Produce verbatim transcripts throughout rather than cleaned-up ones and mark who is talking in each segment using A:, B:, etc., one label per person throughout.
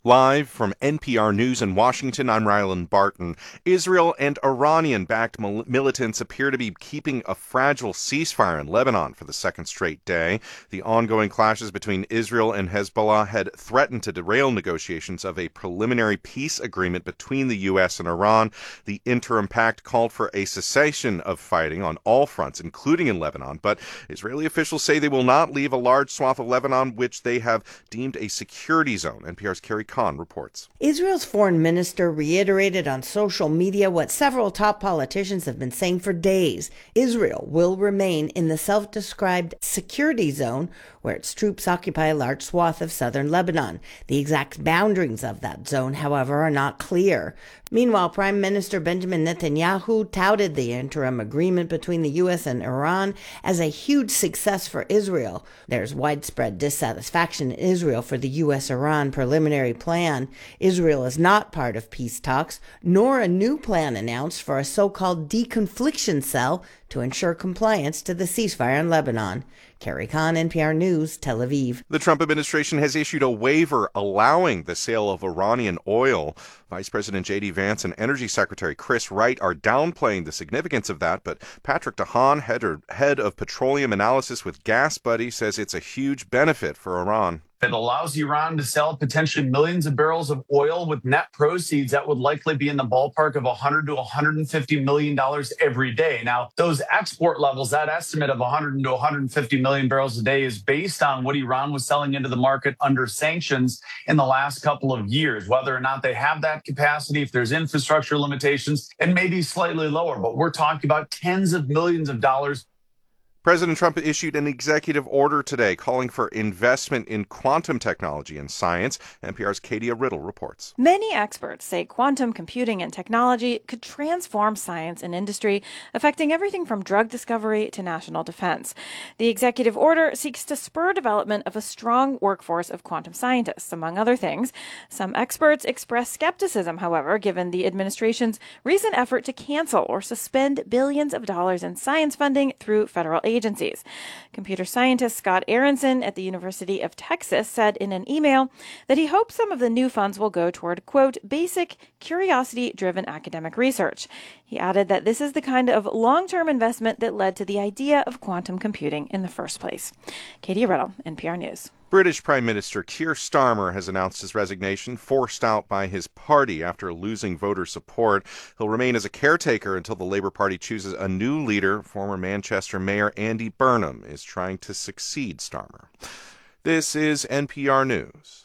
A: Live from N P R News in Washington, I'm Rylan Barton. Israel and Iranian-backed mil- militants appear to be keeping a fragile ceasefire in Lebanon for the second straight day. The ongoing clashes between Israel and Hezbollah had threatened to derail negotiations of a preliminary peace agreement between the U S and Iran. The interim pact called for a cessation of fighting on all fronts, including in Lebanon, but Israeli officials say they will not leave a large swath of Lebanon, which they have deemed a security zone. N P R's Carrie Khan reports.
B: Israel's foreign minister reiterated on social media what several top politicians have been saying for days. Israel will remain in the self-described security zone where its troops occupy a large swath of southern Lebanon. The exact boundaries of that zone, however, are not clear. Meanwhile, Prime Minister Benjamin Netanyahu touted the interim agreement between the U S and Iran as a huge success for Israel. There's widespread dissatisfaction in Israel for the U S Iran preliminary plan. Israel is not part of peace talks, nor a new plan announced for a so-called deconfliction cell to ensure compliance to the ceasefire in Lebanon. Carrie Khan, N P R News, Tel Aviv.
A: The Trump administration has issued a waiver allowing the sale of Iranian oil. Vice President J D Vance and Energy Secretary Chris Wright are downplaying the significance of that, but Patrick DeHaan, head, head of petroleum analysis with Gas Buddy, says it's a huge benefit for Iran.
C: It allows Iran to sell potentially millions of barrels of oil with net proceeds that would likely be in the ballpark of one hundred to one hundred fifty million dollars every day. Now, those export levels, that estimate of one hundred to one hundred fifty million barrels a day is based on what Iran was selling into the market under sanctions in the last couple of years. Whether or not they have that capacity, if there's infrastructure limitations, it may be slightly lower, but we're talking about tens of millions of dollars.
A: President Trump issued an executive order today calling for investment in quantum technology and science. N P R's Katia Riddle reports.
D: Many experts say quantum computing and technology could transform science and industry, affecting everything from drug discovery to national defense. The executive order seeks to spur development of a strong workforce of quantum scientists, among other things. Some experts express skepticism, however, given the administration's recent effort to cancel or suspend billions of dollars in science funding through federal agencies. agencies. Computer scientist Scott Aronson at the University of Texas said in an email that he hopes some of the new funds will go toward, quote, basic, curiosity-driven academic research. He added that this is the kind of long-term investment that led to the idea of quantum computing in the first place. Katie Riddle, N P R News.
A: British Prime Minister Keir Starmer has announced his resignation, forced out by his party after losing voter support. He'll remain as a caretaker until the Labour Party chooses a new leader. Former Manchester Mayor Andy Burnham is trying to succeed Starmer. This is N P R News.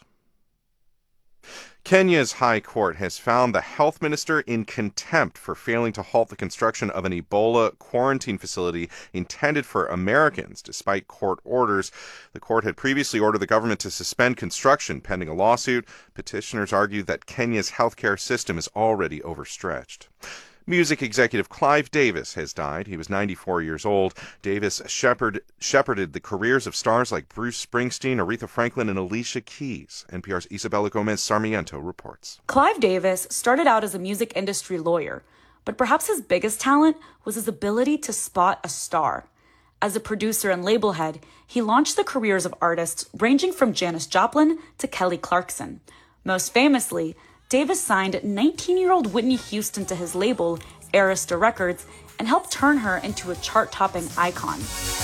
A: Kenya's High Court has found the health minister in contempt for failing to halt the construction of an Ebola quarantine facility intended for Americans, despite court orders. The court had previously ordered the government to suspend construction pending a lawsuit. Petitioners argue that Kenya's healthcare system is already overstretched. Music executive Clive Davis has died. He was ninety-four years old. Davis shepherd, shepherded the careers of stars like Bruce Springsteen, Aretha Franklin, and Alicia Keys. N P R's Isabella Gomez Sarmiento reports.
E: Clive Davis started out as a music industry lawyer, but perhaps his biggest talent was his ability to spot a star. As a producer and label head, he launched the careers of artists ranging from Janis Joplin to Kelly Clarkson. Most famously, Davis signed nineteen-year-old Whitney Houston to his label, Arista Records, and helped turn her into a chart-topping icon.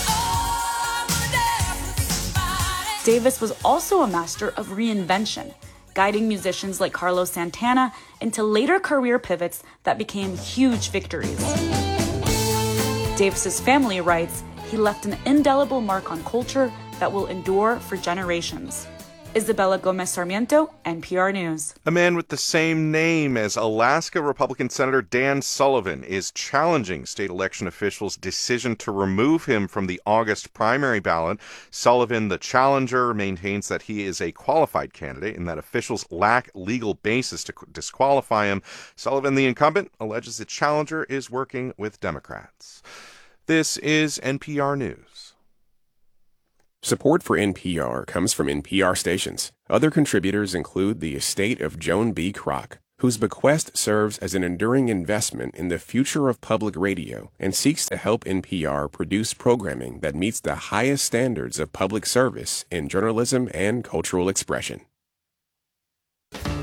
E: Davis was also a master of reinvention, guiding musicians like Carlos Santana into later career pivots that became huge victories. Davis's family writes, he left an indelible mark on culture that will endure for generations. Isabella Gomez Sarmiento, N P R News.
A: A man with the same name as Alaska Republican Senator Dan Sullivan is challenging state election officials' decision to remove him from the August primary ballot. Sullivan, the challenger, maintains that he is a qualified candidate and that officials lack legal basis to disqualify him. Sullivan, the incumbent, alleges the challenger is working with Democrats. This is N P R News.
F: Support for N P R comes from N P R stations. Other contributors include the estate of Joan B. Kroc, whose bequest serves as an enduring investment in the future of public radio and seeks to help N P R produce programming that meets the highest standards of public service in journalism and cultural expression.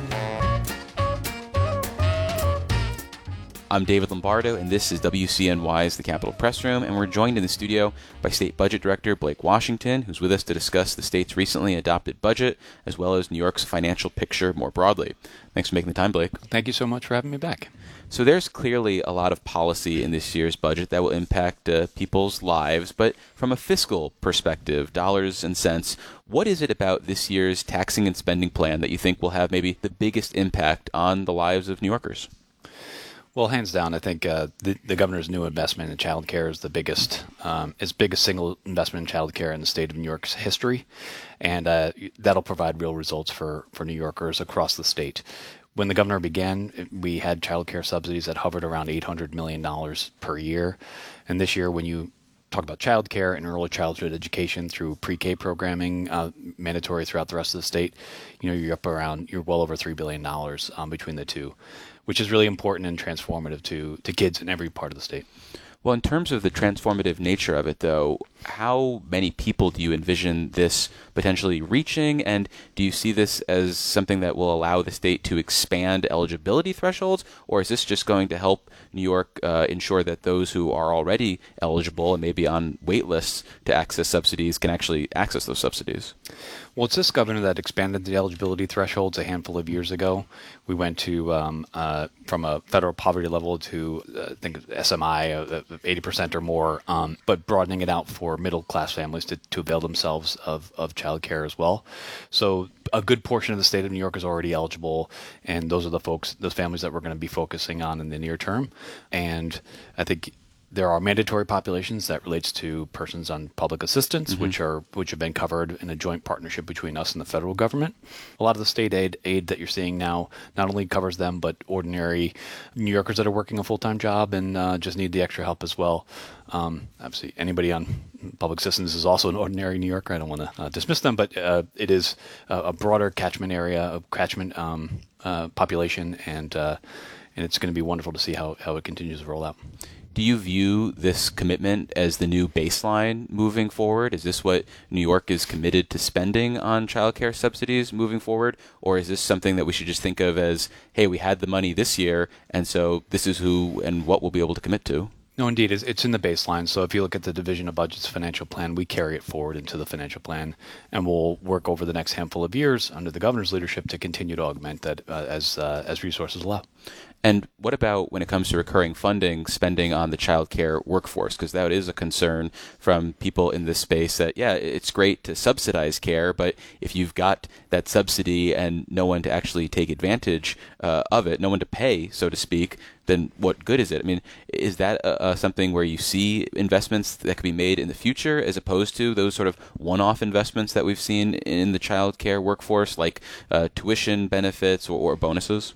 G: I'm David Lombardo, and this is W C N Y's The Capitol Press Room, and we're joined in the studio by State Budget Director Blake Washington, who's with us to discuss the state's recently adopted budget, as well as New York's financial picture more broadly. Thanks for making the time, Blake.
H: Thank you so much for having me back.
G: So there's clearly a lot of policy in this year's budget that will impact uh, people's lives, but from a fiscal perspective, dollars and cents, what is it about this year's taxing and spending plan that you think will have maybe the biggest impact on the lives of New Yorkers?
H: Well, hands down, I think uh, the, the governor's new investment in child care is the biggest, um, its biggest single investment in child care in the state of New York's history, and uh, that'll provide real results for, for New Yorkers across the state. When the governor began, we had child care subsidies that hovered around eight hundred million dollars per year, and this year, when you talk about child care and early childhood education through pre-K programming, uh, mandatory throughout the rest of the state, you know, you're up around, you're well over three billion dollars um, between the two, which is really important and transformative to, to kids in every part of the state.
G: Well, in terms of the transformative nature of it, though, how many people do you envision this potentially reaching? And do you see this as something that will allow the state to expand eligibility thresholds? Or is this just going to help New York uh, ensure that those who are already eligible and maybe on wait lists to access subsidies can actually access those subsidies?
H: Well, it's this governor that expanded the eligibility thresholds a handful of years ago. We went to um, uh, from a federal poverty level to uh, I think S M I uh, eighty percent or more, um, but broadening it out for middle class families to, to avail themselves of, of child care as well. So a good portion of the state of New York is already eligible, and those are the folks, those families that we're going to be focusing on in the near term. And I think there are mandatory populations that relates to persons on public assistance, mm-hmm. which are which have been covered in a joint partnership between us and the federal government. A lot of the state aid aid that you're seeing now not only covers them, but ordinary New Yorkers that are working a full-time job and uh, just need the extra help as well. Um, obviously, anybody on public assistance is also an ordinary New Yorker. I don't want to uh, dismiss them, but uh, it is a, a broader catchment area, a catchment um, uh, population, and uh, and it's going to be wonderful to see how, how it continues to roll out.
G: Do you view this commitment as the new baseline moving forward? Is this what New York is committed to spending on childcare subsidies moving forward? Or is this something that we should just think of as, hey, we had the money this year, and so this is who and what we'll be able to commit to?
H: No, indeed. It's, it's in the baseline. So if you look at the Division of Budget's financial plan, we carry it forward into the financial plan, and we'll work over the next handful of years under the governor's leadership to continue to augment that uh, as uh, as resources allow.
G: And what about when it comes to recurring funding, spending on the child care workforce? Because that is a concern from people in this space that, yeah, it's great to subsidize care, but if you've got that subsidy and no one to actually take advantage uh, of it, no one to pay, so to speak, then what good is it? I mean, is that uh, something where you see investments that could be made in the future as opposed to those sort of one-off investments that we've seen in the child care workforce, like uh, tuition benefits or, or bonuses?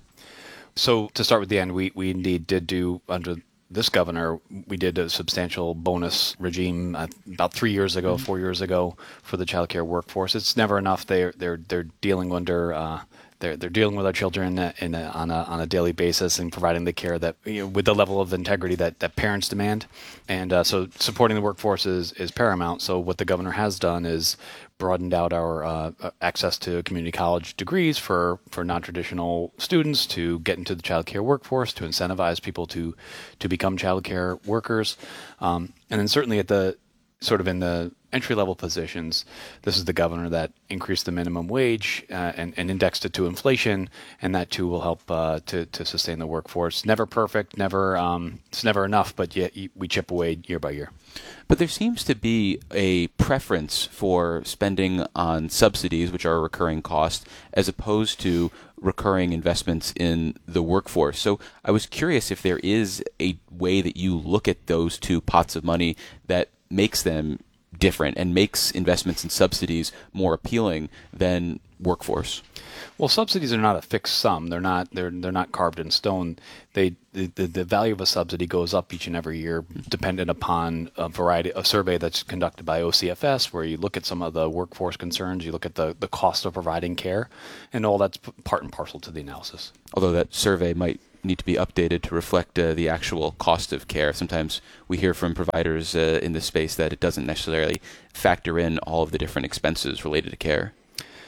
H: So to start with the end, we, we indeed did do, under this governor, we did a substantial bonus regime uh, about three years ago, mm-hmm. four years ago for the child care workforce. It's never enough. They're, they're, they're dealing under... Uh, They're they're dealing with our children in a, on a on a daily basis and providing the care that, you know, with the level of integrity that, that parents demand, and uh, so supporting the workforce is, is paramount. So what the governor has done is broadened out our uh, access to community college degrees for, for non-traditional students to get into the child care workforce, to incentivize people to to become child care workers, um, and then certainly at the sort of in the entry-level positions, this is the governor that increased the minimum wage uh, and, and indexed it to inflation, and that too will help uh, to to sustain the workforce. Never perfect, never um, it's never enough, but yet we chip away year by year.
G: But there seems to be a preference for spending on subsidies, which are a recurring cost, as opposed to recurring investments in the workforce. So I was curious if there is a way that you look at those two pots of money that makes them different and makes investments in subsidies more appealing than workforce.
H: Well, subsidies are not a fixed sum. They're not. They're they're not carved in stone. They the, the, the value of a subsidy goes up each and every year, dependent upon a variety. A survey that's conducted by O C F S, where you look at some of the workforce concerns, you look at the, the cost of providing care, and all that's part and parcel to the analysis.
G: Although that survey might need to be updated to reflect uh, the actual cost of care. Sometimes we hear from providers uh, in this space that it doesn't necessarily factor in all of the different expenses related to care.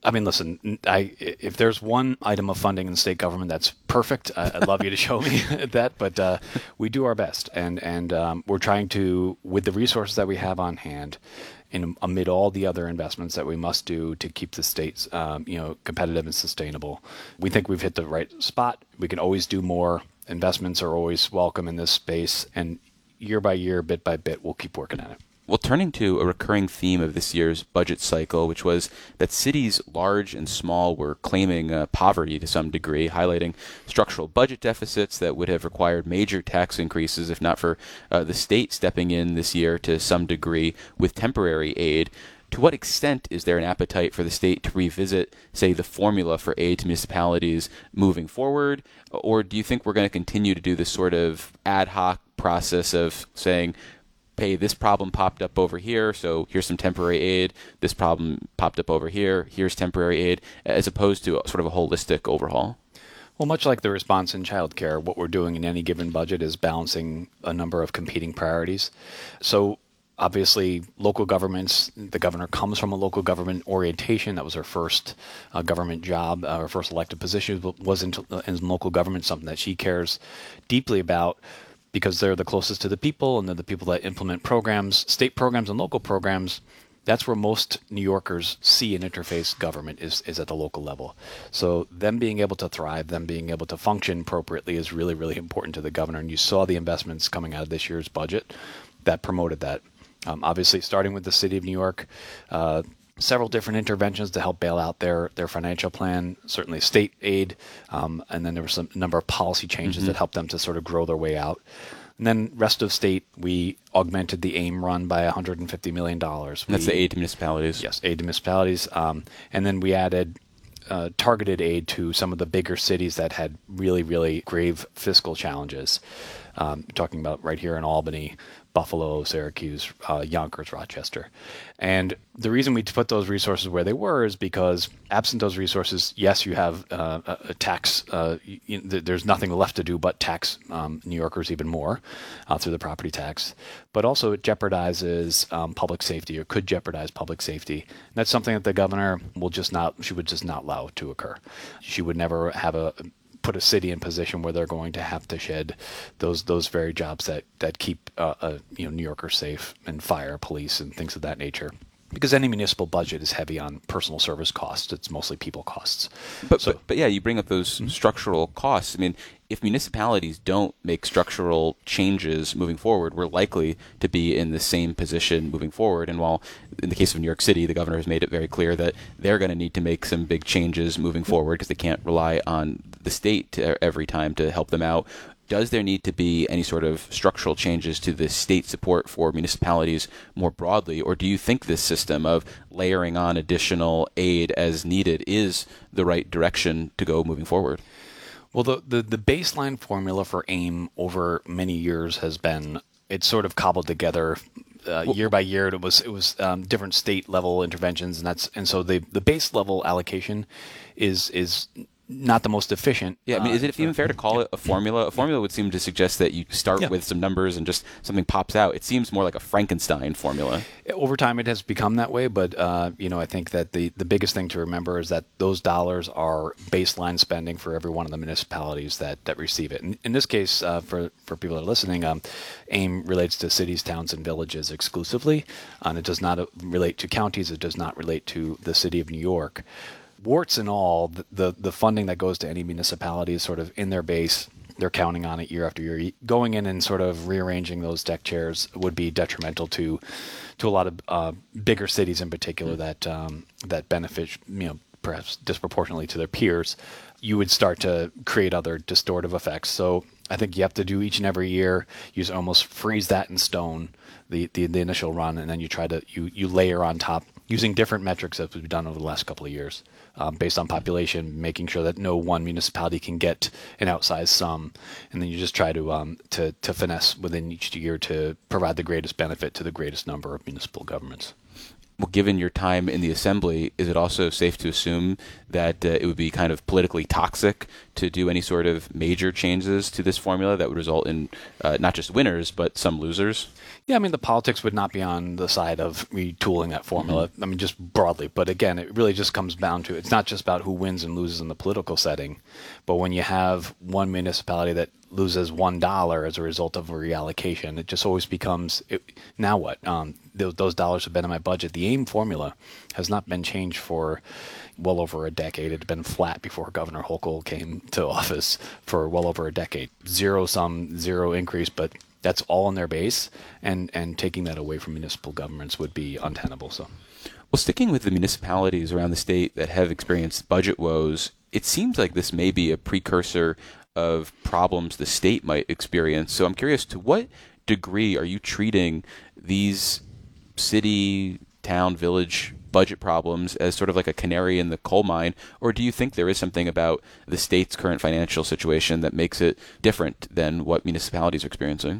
H: I mean, listen, I, if there's one item of funding in the state government that's perfect, I, I'd love you to show me that. But uh, we do our best, and and um, we're trying to, with the resources that we have on hand, in amid all the other investments that we must do to keep the states, um, you know, competitive and sustainable. We think we've hit the right spot. We can always do more. Investments are always welcome in this space, and year by year, bit by bit, we'll keep working at it.
G: Well, turning to a recurring theme of this year's budget cycle, which was that cities large and small were claiming uh, poverty to some degree, highlighting structural budget deficits that would have required major tax increases if not for uh, the state stepping in this year to some degree with temporary aid. To what extent is there an appetite for the state to revisit, say, the formula for aid to municipalities moving forward? Or do you think we're going to continue to do this sort of ad hoc process of saying, hey, this problem popped up over here, so here's some temporary aid. This problem popped up over here, here's temporary aid, as opposed to sort of a holistic overhaul?
H: Well, much like the response in childcare, what we're doing in any given budget is balancing a number of competing priorities. So obviously, local governments, the governor comes from a local government orientation. That was her first uh, government job, uh, her first elected position was in, in local government, something that she cares deeply about, because they're the closest to the people and they're the people that implement programs, state programs and local programs. That's where most New Yorkers see and interface government is, is at the local level. So them being able to thrive, them being able to function appropriately is really, really important to the governor. And you saw the investments coming out of this year's budget that promoted that. Um, obviously, starting with the city of New York, uh, several different interventions to help bail out their their financial plan, certainly state aid, um, and then there were some number of policy changes mm-hmm. that helped them to sort of grow their way out. And then rest of state, we augmented the AIM run by one hundred fifty million dollars.
G: That's
H: we,
G: the aid to municipalities.
H: Yes, aid to municipalities. Um, and then we added uh, targeted aid to some of the bigger cities that had really, really grave fiscal challenges. Um, talking about right here in Albany, Buffalo, Syracuse, uh, Yonkers, Rochester. And the reason we put those resources where they were is because absent those resources, yes, you have uh, a, a tax. Uh, you, there's nothing left to do but tax um, New Yorkers even more uh, through the property tax. But also it jeopardizes um, public safety, or could jeopardize public safety. And that's something that the governor will just not, she would just not allow to occur. She would never have a put a city in position where they're going to have to shed those those very jobs that that keep uh, uh, you know New Yorkers safe, and fire, police, and things of that nature. Because any municipal budget is heavy on personal service costs. It's mostly people costs.
G: But,
H: so,
G: but, but yeah, you bring up those mm-hmm. structural costs. I mean, if municipalities don't make structural changes moving forward, we're likely to be in the same position moving forward. And while in the case of New York City, the governor has made it very clear that they're going to need to make some big changes moving forward because they can't rely on the state to, every time to help them out. Does there need to be any sort of structural changes to the state support for municipalities more broadly, or do you think this system of layering on additional aid as needed is the right direction to go moving forward?
H: Well, the, the, the baseline formula for AIM over many years has been, it's sort of cobbled together uh, year by year. It was it was um, different state level interventions, and that's and so the the base level allocation is is. not the most efficient.
G: Yeah, I mean, is it even fair to call
H: yeah.
G: it a formula? A formula would seem to suggest that you start
H: yeah.
G: with some numbers and just something pops out. It seems more like a Frankenstein formula.
H: Over time, it has become that way, but uh, you know, I think that the, the biggest thing to remember is that those dollars are baseline spending for every one of the municipalities that, that receive it. In, in this case, uh, for, for people that are listening, um, AIM relates to cities, towns, and villages exclusively, and it does not relate to counties. It does not relate to the city of New York. Warts and all, the, the the funding that goes to any municipality is sort of in their base. They're counting on it year after year. Going in and sort of rearranging those deck chairs would be detrimental to to a lot of uh, bigger cities in particular mm-hmm. that um, that benefit, you know, perhaps disproportionately to their peers. You would start to create other distortive effects. So I think you have to do each and every year. You almost freeze that in stone, the, the, the initial run, and then you try to you you layer on top using different metrics that we've done over the last couple of years. Um, based on population, making sure that no one municipality can get an outsized sum, and then you just try to um, to to finesse within each year to provide the greatest benefit to the greatest number of municipal governments.
G: Well, given your time in the assembly, is it also safe to assume that uh, it would be kind of politically toxic to do any sort of major changes to this formula that would result in uh, not just winners, but some losers?
H: Yeah, I mean, the politics would not be on the side of retooling that formula. Mm-hmm. I mean, just broadly. But again, it really just comes down to, it's not just about who wins and loses in the political setting, but when you have one municipality that loses one dollar as a result of a reallocation, it just always becomes, it, now what? Um, those, those dollars have been in my budget. The AIM formula has not been changed for well over a decade. It had been flat before Governor Hochul came to office for well over a decade. Zero sum, zero increase, but that's all in their base, and, and taking that away from municipal governments would be untenable. So,
G: well, sticking with the municipalities around the state that have experienced budget woes, it seems like this may be a precursor of problems the state might experience. So I'm curious, to what degree are you treating these city, town, village budget problems as sort of like a canary in the coal mine, or do you think there is something about the state's current financial situation that makes it different than what municipalities are experiencing?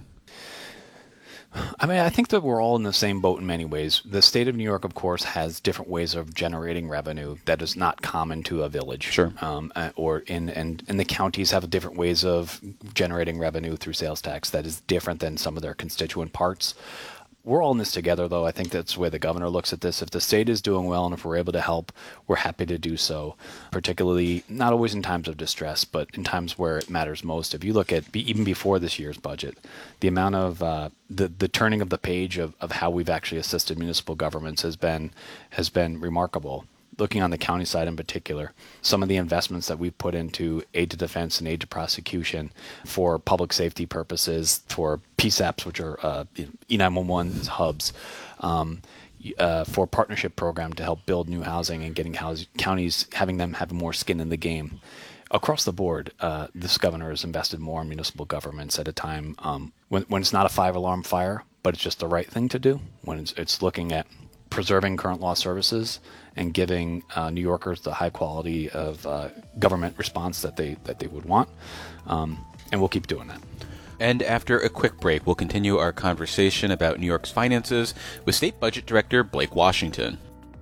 H: I mean, I think that we're all in the same boat in many ways. The state of New York, of course, has different ways of generating revenue that is not common to a village.
G: Sure.
H: Um, uh, or in and, and the counties have different ways of generating revenue through sales tax that is different than some of their constituent parts. We're all in this together, though. I think that's the way the governor looks at this. If the state is doing well and if we're able to help, we're happy to do so, particularly not always in times of distress, but in times where it matters most. If you look at, even before this year's budget, the amount of uh, the, the turning of the page of, of how we've actually assisted municipal governments has been has been remarkable. Looking on the county side in particular, some of the investments that we've put into aid to defense and aid to prosecution for public safety purposes, for P SAPs, which are uh, E nine one one hubs, um, uh, for a partnership program to help build new housing and getting house, counties, having them have more skin in the game. Across the board, uh, this governor has invested more in municipal governments at a time um, when, when it's not a five-alarm fire, but it's just the right thing to do, when it's, it's looking at preserving current law services and giving uh, New Yorkers the high quality of uh, government response that they that they would want. Um, and we'll keep doing that.
G: And after a quick break, we'll continue our conversation about New York's finances with State Budget Director Blake Washington.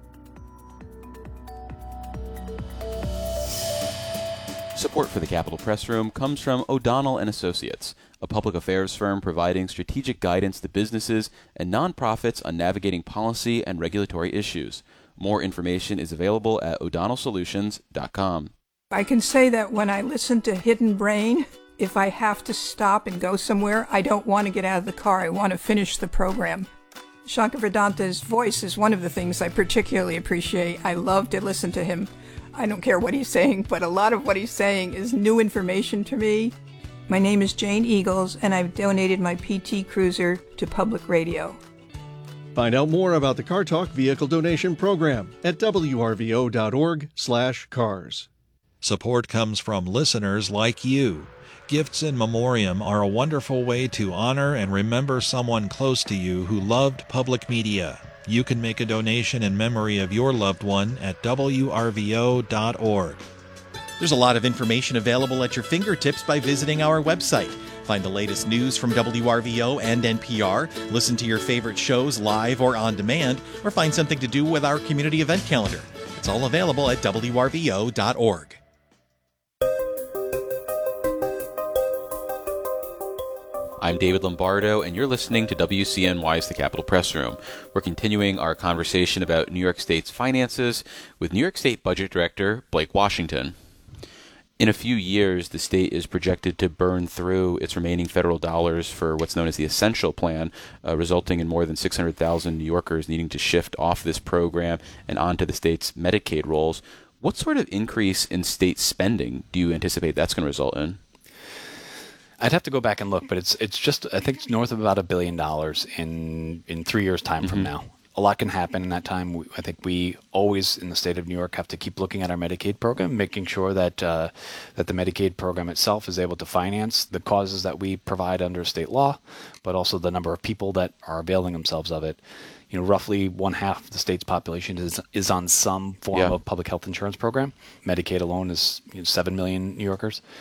G: Support for the Capitol Press Room comes from O'Donnell and Associates, a public affairs firm providing strategic guidance to businesses and nonprofits on navigating policy and regulatory issues. More information is available at o'donnell solutions dot com.
I: I can say that when I listen to Hidden Brain, if I have to stop and go somewhere, I don't want to get out of the car. I want to finish the program. Shankar Vedanta's voice is one of the things I particularly appreciate. I love to listen to him. I don't care what he's saying, but a lot of what he's saying is new information to me. My name is Jane Eagles, and I've donated my P T Cruiser to public radio.
J: Find out more about the Car Talk Vehicle Donation Program at w r v o dot org slash cars.
K: Support comes from listeners like you. Gifts in Memoriam are a wonderful way to honor and remember someone close to you who loved public media. You can make a donation in memory of your loved one at w r v o dot org.
L: There's a lot of information available at your fingertips by visiting our website. Find the latest news from W R V O and N P R, listen to your favorite shows live or on demand, or find something to do with our community event calendar. It's all available at w r v o dot org.
G: I'm David Lombardo, and you're listening to W C N Y's The Capitol Press Room. We're continuing our conversation about New York State's finances with New York State Budget Director Blake Washington. In a few years, the state is projected to burn through its remaining federal dollars for what's known as the Essential Plan, uh, resulting in more than six hundred thousand New Yorkers needing to shift off this program and onto the state's Medicaid rolls. What sort of increase in state spending do you anticipate that's going to result in?
H: I'd have to go back and look, but it's it's just, I think it's north of about a billion dollars in, in three years' time mm-hmm. from now. A lot can happen in that time. We, I think we always, in the state of New York, have to keep looking at our Medicaid program, making sure that uh, that the Medicaid program itself is able to finance the causes that we provide under state law, but also the number of people that are availing themselves of it. You know, roughly one half of the state's population is is on some form yeah. of public health insurance program. Medicaid alone is you know, seven million New Yorkers.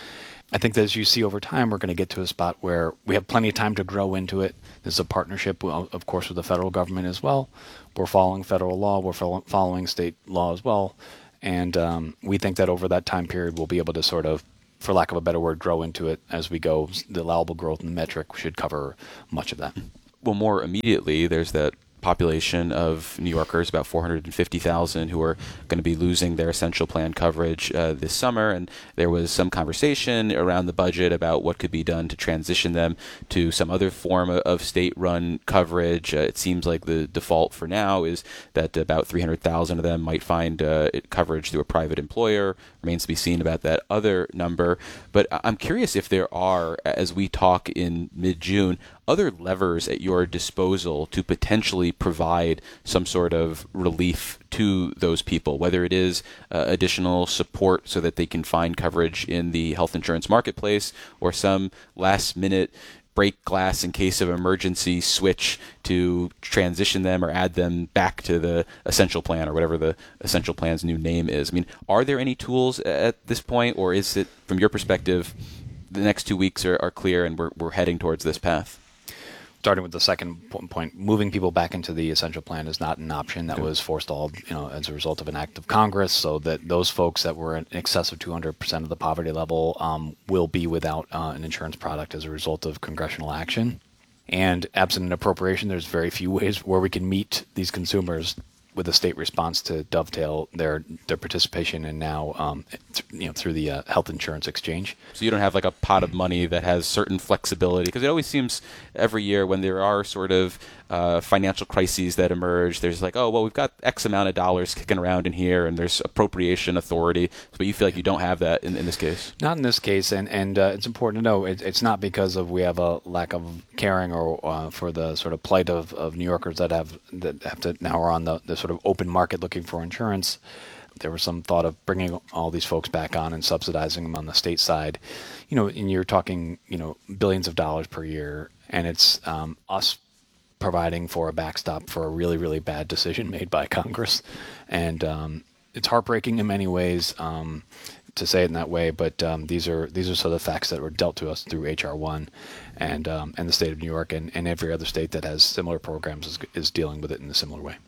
H: I think that as you see over time, we're going to get to a spot where we have plenty of time to grow into it. This is a partnership, of course, with the federal government as well. We're following federal law. We're following state law as well. And um, we think that over that time period, we'll be able to sort of, for lack of a better word, grow into it as we go. The allowable growth in the metric should cover much of that.
G: Well, more immediately, there's that population of New Yorkers, about four hundred fifty thousand, who are going to be losing their essential plan coverage uh, this summer. And there was some conversation around the budget about what could be done to transition them to some other form of, of state-run coverage. Uh, it seems like the default for now is that about three hundred thousand of them might find uh, coverage through a private employer. Remains to be seen about that other number. But I'm curious if there are, as we talk in mid-June, other levers at your disposal to potentially provide some sort of relief to those people, whether it is uh, additional support so that they can find coverage in the health insurance marketplace, or some last minute break glass in case of emergency switch to transition them or add them back to the essential plan, or whatever the essential plan's new name is. I mean, are there any tools at this point, or is it, from your perspective, the next two weeks are, are clear and we're we're heading towards this path?
H: Starting with the second point, moving people back into the essential plan is not an option. That was forestalled, you know, as a result of an act of Congress, so that those folks that were in excess of two hundred percent of the poverty level um, will be without uh, an insurance product as a result of congressional action. And absent an appropriation, there's very few ways where we can meet these consumers with a state response to dovetail their their participation in now, um, th- you know, through the uh, health insurance exchange.
G: So you don't have like a pot of money that has certain flexibility, because it always seems every year when there are sort of uh, financial crises that emerge, there's like, oh, well, we've got X amount of dollars kicking around in here, and there's appropriation authority. But you feel like you don't have that in, in this case?
H: Not in this case, and and uh, it's important to know it, it's not because of we have a lack of caring or uh, for the sort of plight of, of New Yorkers that have that have to now are on the, the sort of open market looking for insurance. There was some thought of bringing all these folks back on and subsidizing them on the state side, you know, and you're talking, you know, billions of dollars per year, and it's um, us providing for a backstop for a really, really bad decision made by Congress. And um, it's heartbreaking in many ways um, to say it in that way, but um, these are these are sort of facts that were dealt to us through H R one and um, and the state of New York, and, and every other state that has similar programs is, is dealing with it in a similar way.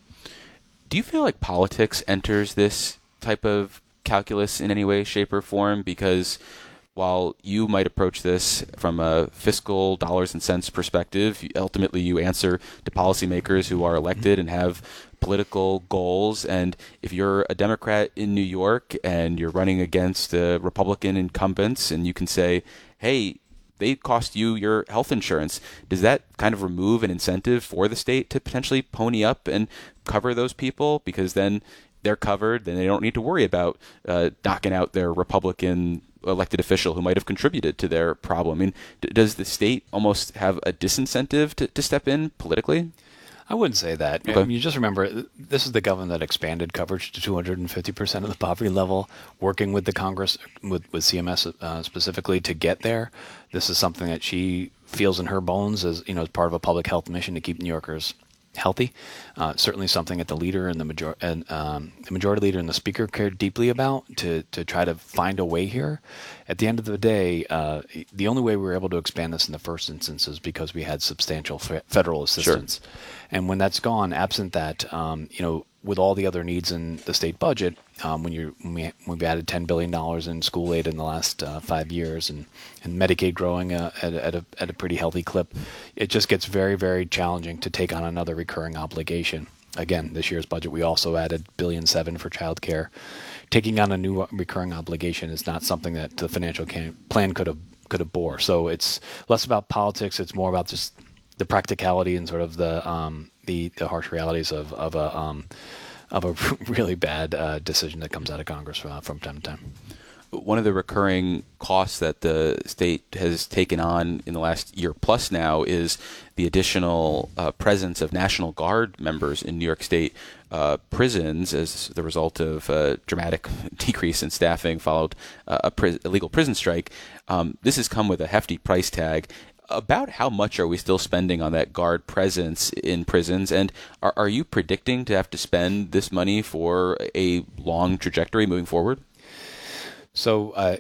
G: Do you feel like politics enters this type of calculus in any way, shape, or form? Because while you might approach this from a fiscal dollars and cents perspective, ultimately you answer to policymakers who are elected and have political goals. And if you're a Democrat in New York and you're running against uh, Republican incumbents, and you can say, hey, they cost you your health insurance, does that kind of remove an incentive for the state to potentially pony up and cover those people? Because then they're covered, then they don't need to worry about uh, knocking out their Republican elected official who might have contributed to their problem. I mean, d- does the state almost have a disincentive to, to step in politically?
H: I wouldn't say that. Okay. I mean, you just remember, this is the government that expanded coverage to two hundred fifty percent of the poverty level, working with the Congress, with, with C M S uh, specifically to get there. This is something that she feels in her bones as, you know, as part of a public health mission to keep New Yorkers healthy. Uh, certainly something that the leader and the major and um, the majority leader and the speaker cared deeply about to to try to find a way here. At the end of the day, uh, the only way we were able to expand this in the first instance is because we had substantial fe- federal assistance. Sure. And when that's gone, absent that, um, you know, with all the other needs in the state budget, um, when you when we, we've added ten billion dollars in school aid in the last uh, five years, and, and Medicaid growing uh, at, at a at a pretty healthy clip, it just gets very, very challenging to take on another recurring obligation. Again, this year's budget, we also added billion seven for childcare. Taking on a new recurring obligation is not something that the financial can, plan could have could have bore. So it's less about politics; it's more about just the practicality and sort of the um, the, the harsh realities of of a um, of a really bad uh, decision that comes out of Congress uh, from time to time.
G: One of the recurring costs that the state has taken on in the last year plus now is the additional uh, presence of National Guard members in New York State uh, prisons as the result of a dramatic decrease in staffing followed uh, a pri- illegal prison strike. Um, this has come with a hefty price tag. About how much are we still spending on that Guard presence in prisons? And are, are you predicting to have to spend this money for a long trajectory moving forward?
H: So uh,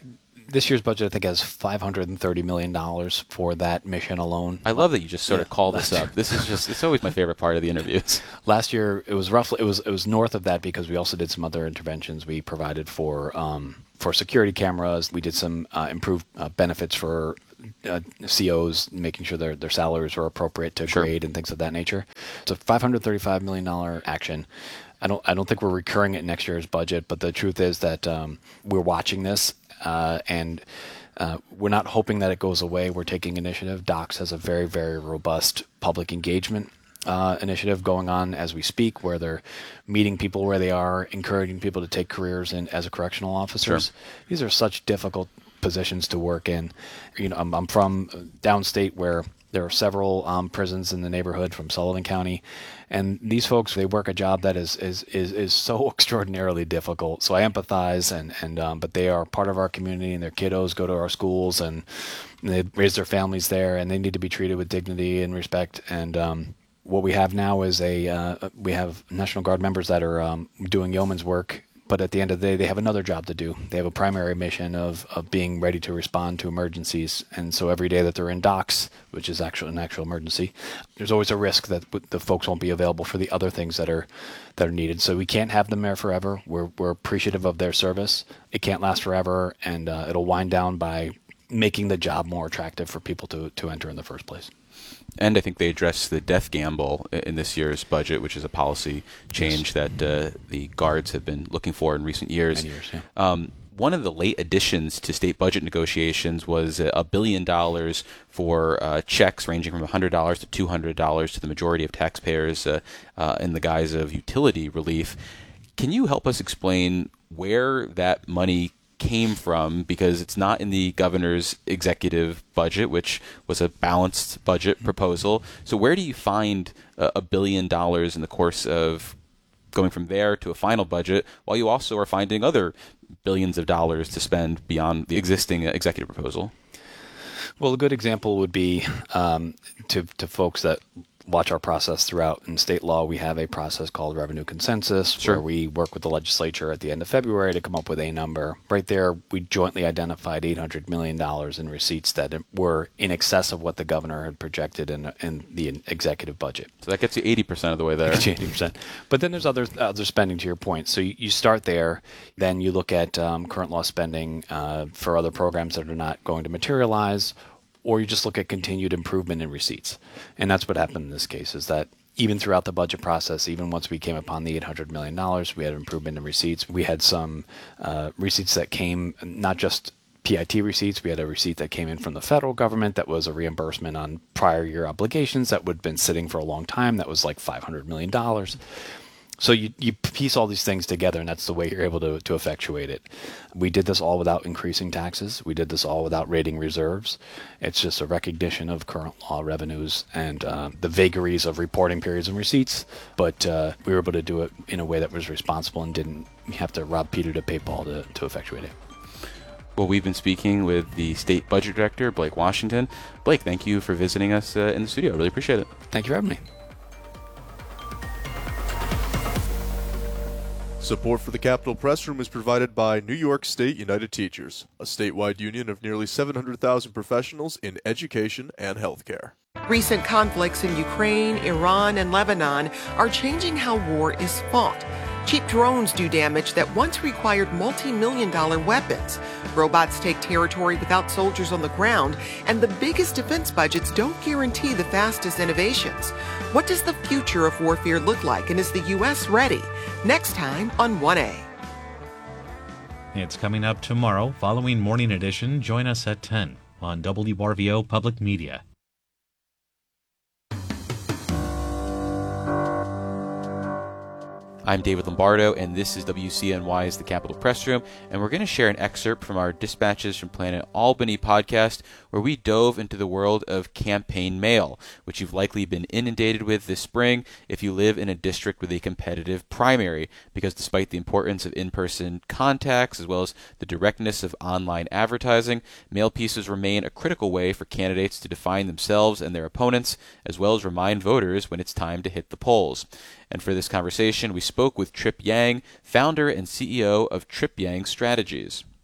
H: This year's budget, I think, has five hundred thirty million dollars for that mission alone.
G: I love that you just sort
H: Yeah,
G: of call this
H: last
G: up. This is just, it's always my favorite part of the interviews.
H: Last year, it was roughly, it was it was north of that because we also did some other interventions. We provided for um, for security cameras. We did some uh, improved uh, benefits for uh, C Os, making sure their their salaries were appropriate to
G: Sure.
H: grade and things of that nature. It's a five hundred thirty-five million dollars action. I don't I don't think we're recurring it in next year's budget, but the truth is that um, we're watching this uh, and uh, we're not hoping that it goes away. We're taking initiative. Docs has a very, very robust public engagement uh, initiative going on as we speak, where they're meeting people where they are, encouraging people to take careers in as a correctional officers.
G: Sure.
H: These are such difficult positions to work in. You know, I'm, I'm from downstate where there are several um, prisons in the neighborhood from Sullivan County, and these folks, they work a job that is is is, is so extraordinarily difficult. So I empathize, and and um, but they are part of our community, and their kiddos go to our schools, and they raise their families there, and they need to be treated with dignity and respect. And um, what we have now is a uh, we have National Guard members that are um, doing yeoman's work. But at the end of the day, they have another job to do. They have a primary mission of, of being ready to respond to emergencies. And so every day that they're in docks, which is actually an actual emergency, there's always a risk that the folks won't be available for the other things that are that are needed. So we can't have them there forever. We're we're appreciative of their service. It can't last forever, and uh, it'll wind down by making the job more attractive for people to, to enter in the first place.
G: And I think they addressed the death gamble in this year's budget, which is a policy change
H: Yes.
G: that uh, the guards have been looking for in recent years.
H: Many years, yeah.
G: Um, one of the late additions to state budget negotiations was a billion dollars for uh, checks ranging from one hundred dollars to two hundred dollars to the majority of taxpayers uh, uh, in the guise of utility relief. Can you help us explain where that money came from, because it's not in the governor's executive budget, which was a balanced budget proposal. So where do you find a, a billion dollars in the course of going from there to a final budget, while you also are finding other billions of dollars to spend beyond the existing executive proposal?
H: Well, a good example would be um, to, to folks that watch our process throughout. In state law, we have a process called revenue consensus,
G: Sure.
H: where we work with the legislature at the end of February to come up with a number. Right there, we jointly identified eight hundred million dollars in receipts that were in excess of what the governor had projected in, in the executive budget.
G: So that gets you eighty percent of the way there.
H: eighty percent. But then there's other other spending, to your point. So you, you start there, then you look at um, current law spending uh, for other programs that are not going to materialize, or you just look at continued improvement in receipts. And that's what happened in this case, is that even throughout the budget process, even once we came upon the eight hundred million dollars, we had improvement in receipts. We had some uh, receipts that came, not just P I T receipts, we had a receipt that came in from the federal government that was a reimbursement on prior year obligations that would have been sitting for a long time. That was like five hundred million dollars. So you, you piece all these things together, and that's the way you're able to, to effectuate it. We did this all without increasing taxes. We did this all without raiding reserves. It's just a recognition of current law revenues and uh, the vagaries of reporting periods and receipts. But uh, we were able to do it in a way that was responsible and didn't have to rob Peter to pay Paul to, to effectuate it.
G: Well, we've been speaking with the state budget director, Blake Washington. Blake, thank you for visiting us uh, in the studio. Really appreciate it.
H: Thank you for having me.
M: Support for the Capitol Press Room is provided by New York State United Teachers, a statewide union of nearly seven hundred thousand professionals in education and healthcare.
N: Recent conflicts in Ukraine, Iran, and Lebanon are changing how war is fought. Cheap drones do damage that once required multi-million dollar weapons. Robots take territory without soldiers on the ground, and the biggest defense budgets don't guarantee the fastest innovations. What does the future of warfare look like, and is the U S ready? Next time on one A.
O: It's coming up tomorrow. Following Morning Edition, join us at ten on W R V O Public Media.
G: I'm David Lombardo, and this is W C N Y's The Capitol Press Room, and we're going to share an excerpt from our Dispatches from Planet Albany podcast, where we dove into the world of campaign mail, which you've likely been inundated with this spring if you live in a district with a competitive primary, because despite the importance of in-person contacts, as well as the directness of online advertising, mail pieces remain a critical way for candidates to define themselves and their opponents, as well as remind voters when it's time to hit the polls. And for this conversation, we spoke with Trip Yang, founder and C E O of Trip Yang Strategies.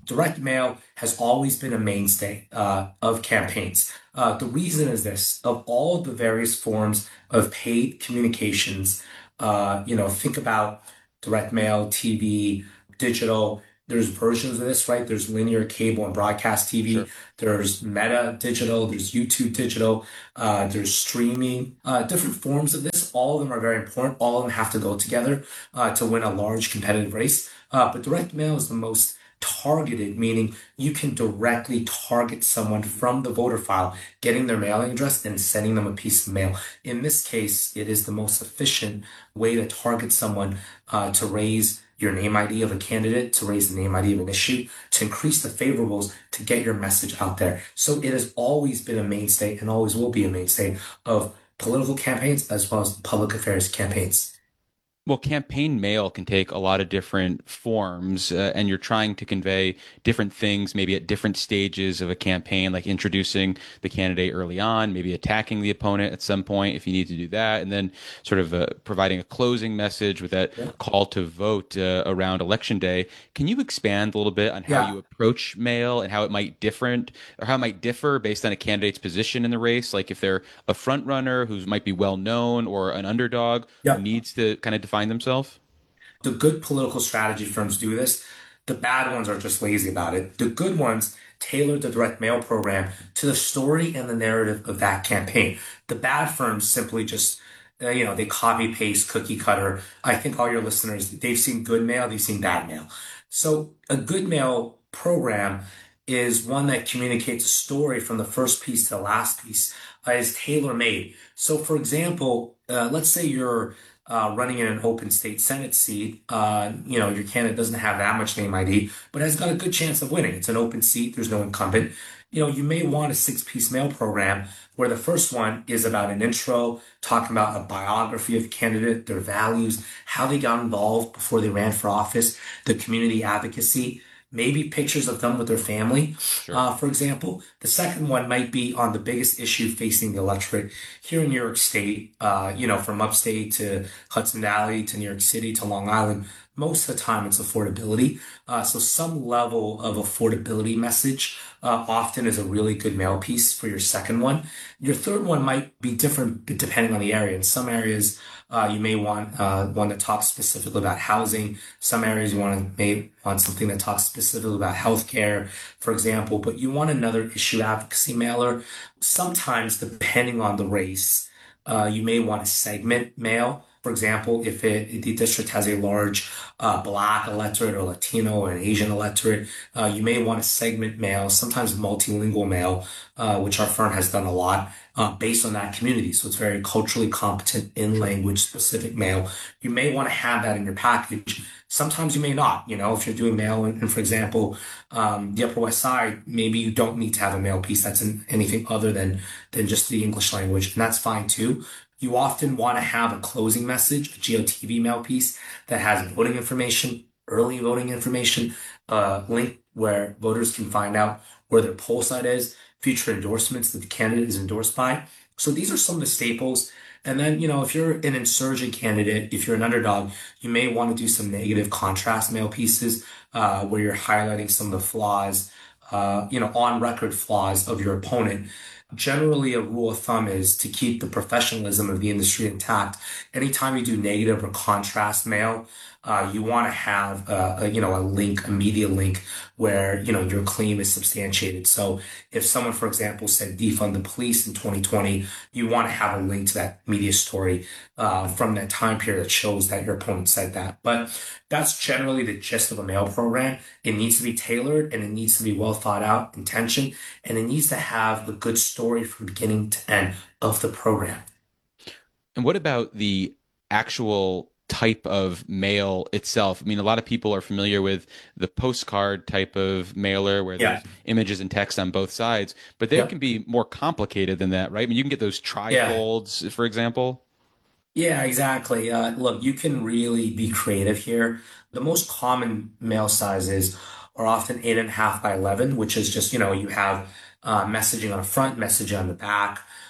P: direct mail has always been a mainstay uh, of campaigns. Uh, the reason is this: of all of the various forms of paid communications, uh, you know, think about direct mail, T V, digital. There's versions of this, right? There's linear cable and broadcast T V. Sure. There's Meta digital. There's YouTube digital. Uh, there's streaming. Uh, different forms of this. All of them are very important. All of them have to go together uh, to win a large competitive race. Uh, but direct mail is the most targeted, meaning you can directly target someone from the voter file, getting their mailing address and sending them a piece of mail. In this case, it is the most efficient way to target someone uh, to raise your name I D of a candidate, to raise the name I D of an issue, to increase the favorables, to get your message out there. So it has always been a mainstay and always will be a mainstay of political campaigns as well as public affairs campaigns.
G: Well, campaign mail can take a lot of different forms, uh, and you're trying to convey different things, maybe at different stages of a campaign, like introducing the candidate early on, maybe attacking the opponent at some point if you need to do that, and then sort of uh, providing a closing message with that yeah. call to vote uh, around Election Day. Can you expand a little bit on how yeah. you approach mail and how it might different or how it might differ based on a candidate's position in the race? Like if they're a front runner who might be well known or an underdog yeah. who needs to kind of define themselves?
P: The good political strategy firms do this. The bad ones are just lazy about it. The good ones tailor the direct mail program to the story and the narrative of that campaign. The bad firms simply just, uh, you know, they copy paste, cookie cutter. I think all your listeners, they've seen good mail, they've seen bad mail. So a good mail program is one that communicates a story from the first piece to the last piece, uh, is tailor-made. So for example, uh, let's say you're Uh, running in an open state Senate seat, uh, you know, your candidate doesn't have that much name I D, but has got a good chance of winning. It's an open seat. There's no incumbent. You know, you may want a six-piece mail program where the first one is about an intro, talking about a biography of the candidate, their values, how they got involved before they ran for office, the community advocacy, maybe pictures of them with their family, sure. uh, for example. The second one might be on the biggest issue facing the electorate here in New York State, uh, you know, from upstate to Hudson Valley to New York City to Long Island. Most of the time it's affordability. Uh, so some level of affordability message uh, often is a really good mail piece for your second one. Your third one might be different depending on the area. In some areas, uh, you may want uh, one that talks specifically about housing. Some areas you want to may want something that talks specifically about healthcare, for example. But you want another issue advocacy mailer. Sometimes, depending on the race, uh, you may want a segment mail. For example, if, it, if the district has a large uh, Black electorate or Latino or an Asian electorate, uh, you may want a segment mail, sometimes multilingual mail, uh, which our firm has done a lot uh, based on that community. So it's very culturally competent in language specific mail. You may want to have that in your package. Sometimes you may not. You know, if you're doing mail, and, and for example, um, the Upper West Side, maybe you don't need to have a mail piece that's in anything other than than just the English language, and that's fine too. You often want to have a closing message, a G O T V mail piece that has voting information, early voting information, a link where voters can find out where their poll site is, future endorsements that the candidate is endorsed by. So these are some of the staples. And then, you know, if you're an insurgent candidate, if you're an underdog, you may want to do some negative contrast mail pieces uh, where you're highlighting some of the flaws, uh, you know, on record flaws of your opponent. Generally, a rule of thumb is to keep the professionalism of the industry intact. Anytime you do negative or contrast mail, uh, you want to have a, a, you know, a link, a media link where, you know, your claim is substantiated. So if someone, for example, said defund the police in twenty twenty, you want to have a link to that media story uh, from that time period that shows that your opponent said that. But that's generally the gist of a mail program. It needs to be tailored and it needs to be well thought out, intention, and it needs to have a good story from beginning to end of the program.
G: And what about the actual type of mail itself? I mean, a lot of people are familiar with the postcard type of mailer where yeah. there's images and text on both sides, but they yeah. can be more complicated than that, right? I mean, you can get those trifolds, yeah. for example.
P: Yeah, exactly. Uh, look, you can really be creative here. The most common mail sizes are often eight and a half by eleven, which is just, you know, you have uh, messaging on the front, messaging on the back.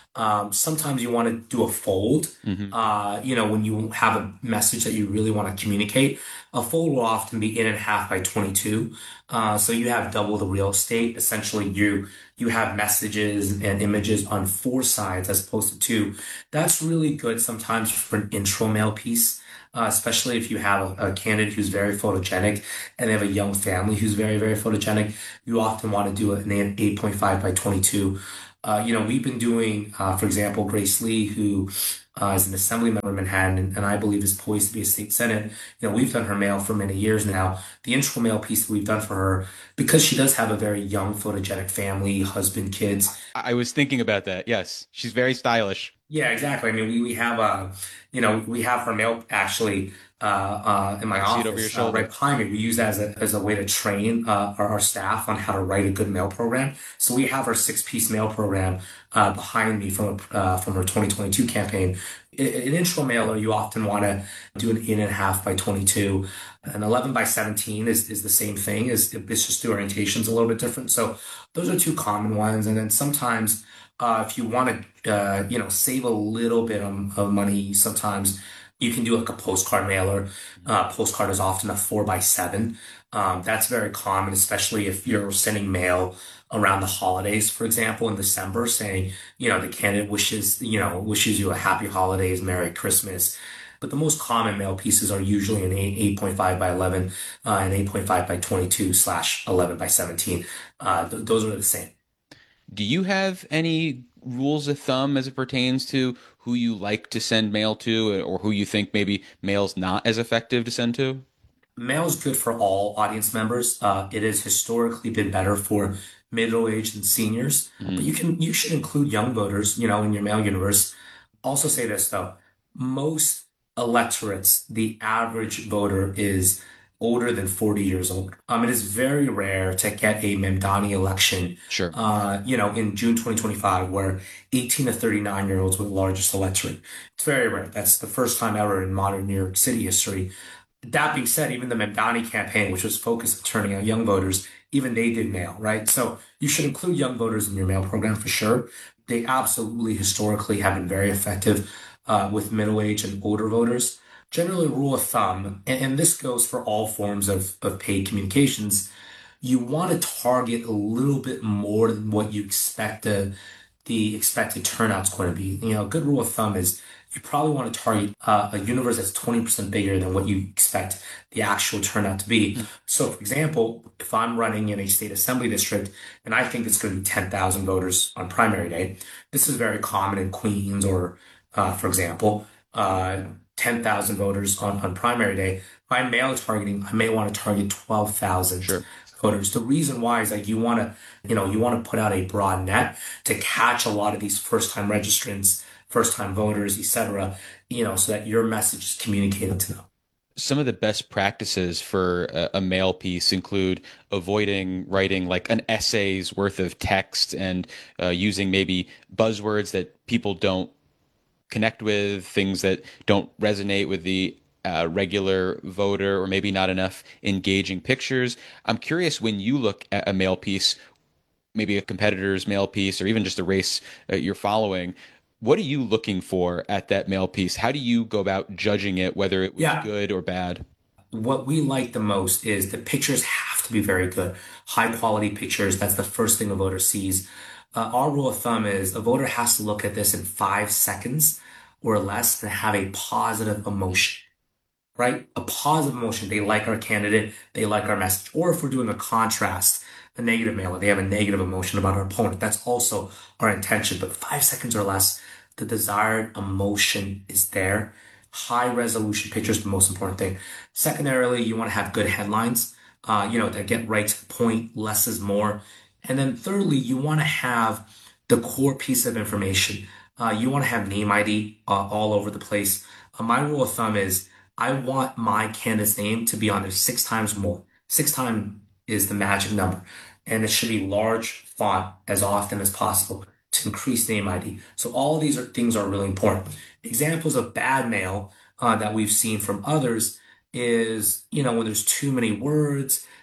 P: Um, sometimes you want to do a fold.
G: Mm-hmm.
P: Uh, you know, when you have a message that you really want to communicate, a fold will often be in and a half by twenty-two. Uh, so you have double the real estate. Essentially, you you have messages and images on four sides as opposed to two. That's really good sometimes for an intro mail piece. Uh, especially if you have a, a candidate who's very photogenic and they have a young family who's very, very photogenic, you often want to do an eight point five by twenty-two. Uh, you know, we've been doing, uh, for example, Grace Lee, who uh, is an assembly member in Manhattan and, and I believe is poised to be a state senate. You know, we've done her mail for many years now. The intro mail piece that we've done for her, because she does have a very young photogenic family, husband, kids.
G: I was thinking about that. Yes, she's very stylish.
P: Yeah, exactly. I mean, we, we have, uh, you know, we have her mail actually uh, uh, in my
G: I see
P: office
G: it over your
P: uh,
G: shoulder.
P: right behind me. We use that as a, as a way to train uh, our, our staff on how to write a good mail program. So we have our six-piece mail program uh, behind me from uh, from her twenty twenty-two campaign. In an intro mailer, you often want to do an eight and a half by twenty-two. An eleven by seventeen is, is the same thing. Is It's just the orientation's a little bit different. So those are two common ones. And then sometimes Uh, if you want to, uh, you know, save a little bit of, of money, sometimes you can do like a postcard mailer. Uh, postcard is often a four by seven. Um, that's very common, especially if you're sending mail around the holidays, for example, in December, saying, you know, the candidate wishes, you know, wishes you a happy holidays, Merry Christmas. But the most common mail pieces are usually an eight point five by eleven, uh, and eight point five by twenty-two slash eleven by seventeen. Uh, th- those are the same.
G: Do you have any rules of thumb as it pertains to who you like to send mail to or who you think maybe mail's not as effective to send to?
P: Mail is good for all audience members. Uh, it has historically been better for middle-aged and seniors,
G: Mm-hmm.
P: but you can you should include young voters, you know, in your mail universe. Also say this though, most electorates, the average voter is older than forty years old. Um, it is very rare to get a Mamdani election,
G: Sure.
P: uh, you know, in June twenty twenty-five, where eighteen to thirty-nine year olds were the largest electorate. It's very rare. That's the first time ever in modern New York City history. That being said, even the Mamdani campaign, which was focused on turning out young voters, even they did mail, right? So you should include young voters in your mail program for sure. They absolutely historically have been very effective uh, with middle-aged and older voters. Generally, rule of thumb, and, and this goes for all forms of, of paid communications, you want to target a little bit more than what you expect the, the expected turnout's going to be. You know, a good rule of thumb is you probably want to target uh, a universe that's twenty percent bigger than what you expect the actual turnout to be. So, for example, if I'm running in a state assembly district and I think it's going to be ten thousand voters on primary day, this is very common in Queens or, uh, for example, uh, ten thousand voters on, on primary day. My mail targeting, I may want to target twelve thousand
G: Sure.
P: voters. The reason why is like you want to, you know, you want to put out a broad net to catch a lot of these first-time registrants, first-time voters, et cetera, you know, so that your message is communicated to them.
G: Some of the best practices for a, a mail piece include avoiding writing like an essay's worth of text and uh, using maybe buzzwords that people don't connect with, things that don't resonate with the uh, regular voter, or maybe not enough engaging pictures. I'm curious, when you look at a mail piece, maybe a competitor's mail piece, or even just a race uh, you're following, what are you looking for at that mail piece? How do you go about judging it, whether it was
P: Yeah.
G: good or bad?
P: What we like the most is the pictures have to be very good. High quality pictures, that's the first thing a voter sees. Uh, our rule of thumb is a voter has to look at this in five seconds or less and have a positive emotion, right? A positive emotion. They like our candidate, they like our message. Or if we're doing a contrast, a negative mailer, they have a negative emotion about our opponent. That's also our intention. But five seconds or less, the desired emotion is there. High resolution pictures, the most important thing. Secondarily, you want to have good headlines, uh, you know, that get right to the point. Less is more. And then thirdly, you want to have the core piece of information. Uh, you want to have name I D uh, all over the place. Uh, my rule of thumb is I want my candidate's name to be on there six times more. Six times is the magic number. And it should be large font as often as possible to increase name I D. So all of these are, things are really important. Examples of bad mail uh, that we've seen from others is, you know, when there's too many words,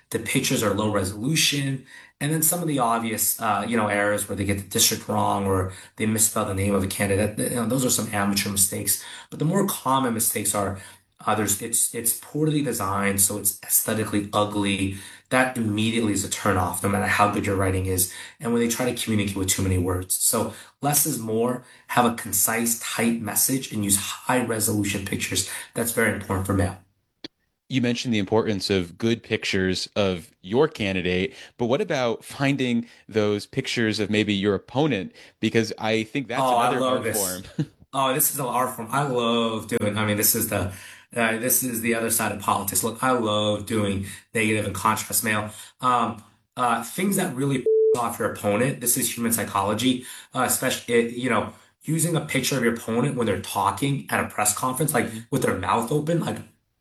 P: The pictures are low resolution. And then some of the obvious, uh, you know, errors where they get the district wrong or they misspell the name of a candidate. You know, those are some amateur mistakes. But the more common mistakes are uh, there's it's it's poorly designed, so it's aesthetically ugly. That immediately is a turnoff, no matter how good your writing is. And when they try to communicate with too many words, so less is more. Have a concise, tight message, and use high resolution pictures. That's very important for mail.
G: You mentioned the importance of good pictures of your candidate, but what about finding those pictures of maybe your opponent? Because I think that's
P: oh,
G: another
P: I love
G: art
P: this.
G: form.
P: Oh, this is an art form. I love doing. I mean, this is the uh, this is the other side of politics. Look, I love doing negative and contrast mail. Um, uh, things that really off your opponent. This is human psychology, uh, especially it, you know, using a picture of your opponent when they're talking at a press conference, like with their mouth open, like.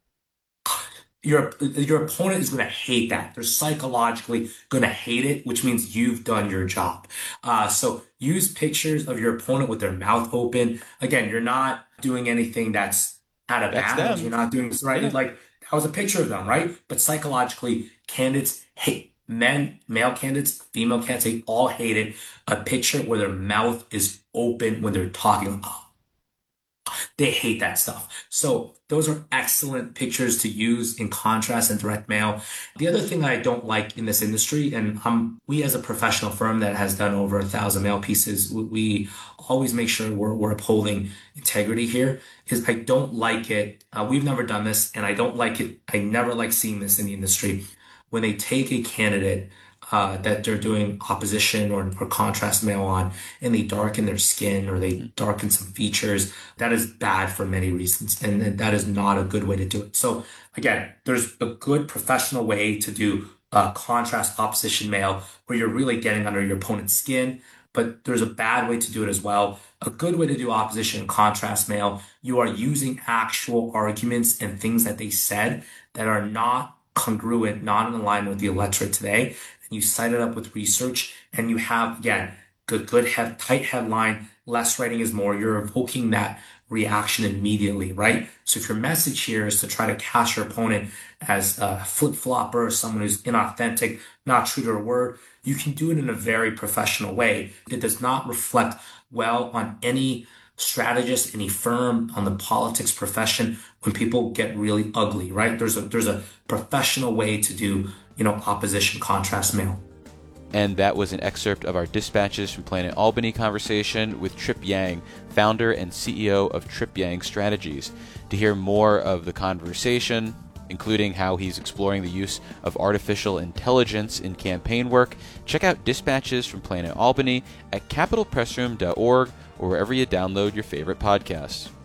P: Your, your opponent is going to hate that. They're psychologically going to hate it, which means you've done your job. Uh, so use pictures of your opponent with their mouth open. Again, you're not doing anything that's out of
G: That's
P: bounds.
G: them.
P: You're not doing right.
G: Yeah.
P: Like that was a picture of them, right? But psychologically, candidates hate men, male candidates, female candidates, they all hated a picture where their mouth is open when they're talking. Oh, they hate that stuff. So those are excellent pictures to use in contrast and direct mail. The other thing that I don't like in this industry, and um, we as a professional firm that has done over a thousand mail pieces, we, we always make sure we're, we're upholding integrity here, is I don't like it. Uh, we've never done this, and I don't like it. I never like seeing this in the industry when they take a candidate Uh, that they're doing opposition or, or contrast mail on, and they darken their skin or they darken some features. That is bad for many reasons, and, and that is not a good way to do it. So again, there's a good professional way to do uh, contrast opposition mail where you're really getting under your opponent's skin, but there's a bad way to do it as well. A good way to do opposition and contrast mail, you are using actual arguments and things that they said that are not congruent, not in alignment with the electorate today. And you cite it up with research, and you have, again, good, good head, tight headline, less writing is more. You're evoking that reaction immediately, right? So if your message here is to try to cast your opponent as a flip-flopper, someone who's inauthentic, not true to their word, you can do it in a very professional way. It does not reflect well on any strategist, any firm, on the politics profession when people get really ugly, right? There's a there's a professional way to do, you know, opposition contrast mail.
G: And that was an excerpt of our Dispatches from Planet Albany conversation with Trip Yang, founder and C E O of Trip Yang Strategies. To hear more of the conversation, including how he's exploring the use of artificial intelligence in campaign work, check out Dispatches from Planet Albany at capital press room dot org or wherever you download your favorite podcasts.